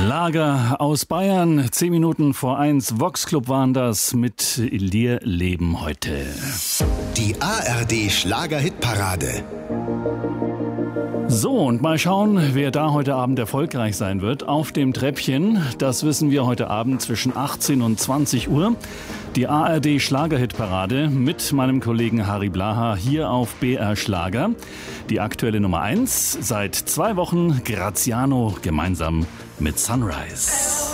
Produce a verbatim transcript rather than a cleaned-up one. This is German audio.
Schlager aus Bayern, zehn Minuten vor eins, Vox Club waren das mit Dir leben heute. Die A R D Schlager-Hitparade. So, und mal schauen, wer da heute Abend erfolgreich sein wird. Auf dem Treppchen, das wissen wir heute Abend zwischen achtzehn und zwanzig Uhr. Die A R D Schlager-Hitparade mit meinem Kollegen Harry Blaha hier auf B R Schlager. Die aktuelle Nummer eins, seit zwei Wochen Graziano gemeinsam mit Sunrise.